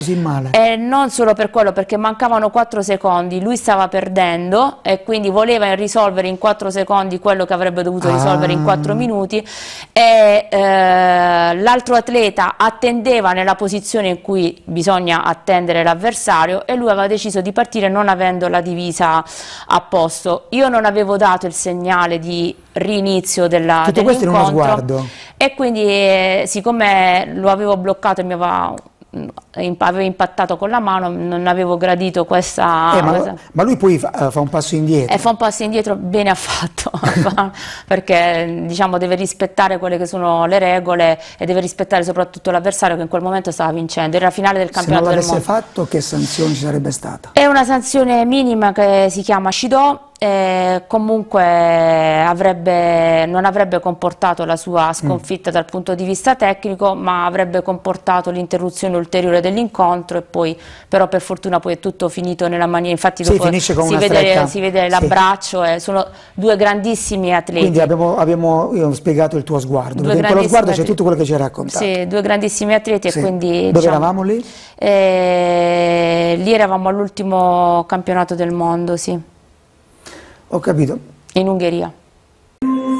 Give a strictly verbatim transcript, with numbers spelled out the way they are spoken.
Così male. E non solo per quello, perché mancavano quattro secondi, lui stava perdendo e quindi voleva risolvere in quattro secondi quello che avrebbe dovuto Ah. risolvere in quattro minuti, e eh, l'altro atleta attendeva nella posizione in cui bisogna attendere l'avversario e lui aveva deciso di partire non avendo la divisa a posto. Io non avevo dato il segnale di rinizio della, Tutto questo in uno dell'incontro sguardo. e quindi eh, siccome lo avevo bloccato e mi aveva aveva impattato con la mano, non avevo gradito questa, Eh, ma, questa... ma lui poi fa, fa un passo indietro. E fa un passo indietro, bene ha fatto, perché diciamo deve rispettare quelle che sono le regole e deve rispettare soprattutto l'avversario che in quel momento stava vincendo, era la finale del campionato del mondo. Se non l'avesse fatto, che sanzione ci sarebbe stata? È una sanzione minima che si chiama Shido. Eh, comunque avrebbe, non avrebbe comportato la sua sconfitta mm. dal punto di vista tecnico, ma avrebbe comportato l'interruzione ulteriore dell'incontro e poi però per fortuna poi è tutto finito nella maniera, infatti dopo sì, si, si, vede, si vede l'abbraccio, sì. eh, sono due grandissimi atleti. Quindi abbiamo, abbiamo io ho spiegato il tuo sguardo, perché in quello sguardo c'è tutto quello che ci hai raccontato. Sì, due grandissimi atleti sì. e quindi... Dove diciamo, eravamo lì? Eh, lì eravamo all'ultimo campionato del mondo, sì. Ho capito. In Ungheria.